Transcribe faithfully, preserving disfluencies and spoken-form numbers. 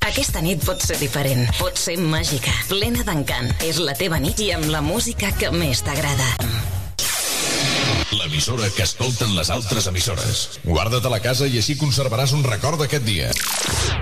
Aquesta nit pot ser diferent, pot ser màgica, plena d'encant. És la teva nit i amb la música que més t'agrada. L'emissora que escolten les altres emissores. Guarda't a la casa i així conservaràs un record d'aquest dia.